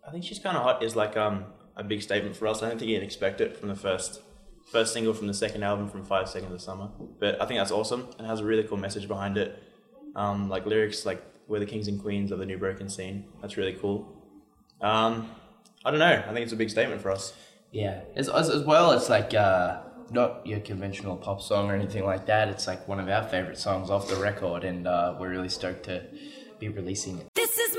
I think She's Kind of Hot is like a big statement for us. I don't think you'd expect it from the first single from the second album from 5 Seconds of Summer. But I think that's awesome and has a really cool message behind it. Like lyrics like "We're the kings and queens of the new broken scene." That's really cool. I don't know. I think it's a big statement for us. Yeah, as well, it's like not your conventional pop song or anything like that. It's like one of our favourite songs off the record, and we're really stoked to be releasing it. This is